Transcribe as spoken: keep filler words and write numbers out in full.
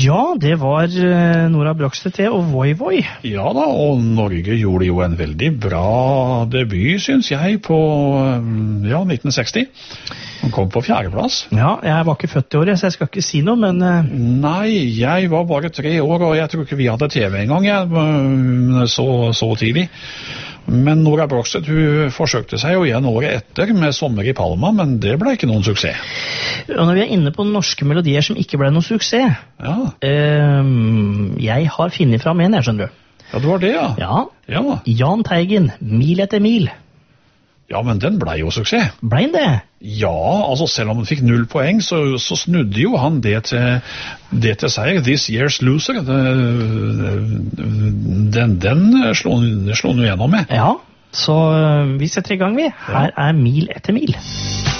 Ja, det var eh, Nora Brogstad og Voi Voi. Ja da, og Norge gjorde jo en veldig bra debut, synes jeg, på eh, ja, nitten seksti. Han kom på fjerdeplass. Ja, jeg var ikke født i året, så jeg skal ikke si noe, men... Eh... Nei, jeg var bare tre år, og jeg tror ikke vi hadde T V engang, jeg, så, så tidlig. Men Nora Brogstad, hun forsøkte seg jo igjen året etter med Sommer i Palma, men det ble ikke noen suksess. Og når vi er inne på norske melodier som ikke ble noen suksess, ja. eh, jeg har finnet fram en, jeg skjønner du. Ja, det var det, ja. Ja, ja. Jahn Teigen, Mil etter mil. Ja, men den ble jo suksess. Ble den det? Ja, altså selv om han fikk null poeng, så, så snudde jo han det til, det til seier. This Year's Loser, det, den, den slo han jo gjennom med. Ja, så vi setter i gang vi. Her er Mil etter mil.